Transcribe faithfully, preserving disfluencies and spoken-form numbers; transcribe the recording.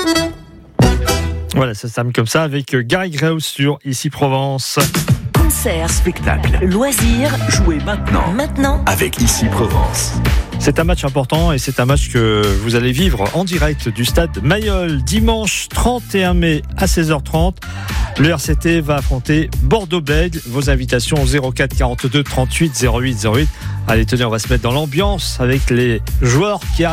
Voilà, ça s'aime comme ça avec Gary Graus sur Ici Provence. Concert, spectacle, loisirs, jouez maintenant, maintenant avec Ici Provence. C'est un match important et c'est un match que vous allez vivre en direct du stade Mayol dimanche trente et un mai à seize heures trente. Le R C T va affronter Bordeaux-Bègles. Vos invitations au zéro quatre quarante-deux trente-huit zéro huit zéro huit. Allez, tenez, on va se mettre dans l'ambiance avec les joueurs qui arrivent.